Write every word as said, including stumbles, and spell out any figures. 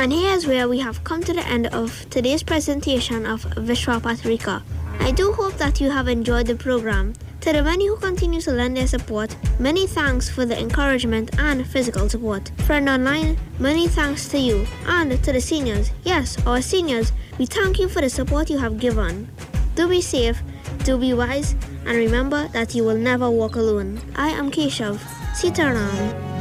And here's where we have come to the end of today's presentation of Vishwa Patrika. I do hope that you have enjoyed the program. To the many who continue to lend their support, many thanks for the encouragement and physical support. Friend Online, many thanks to you. And to the seniors, yes, our seniors, we thank you for the support you have given. Do be safe, do be wise, and remember that you will never walk alone. I am Keshav. Sitaram.